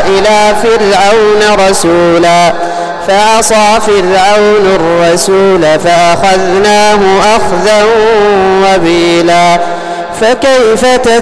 إلى فرعون رسولا فعصى فرعون الرسول فأخذناه أخذا وبيلا فكيف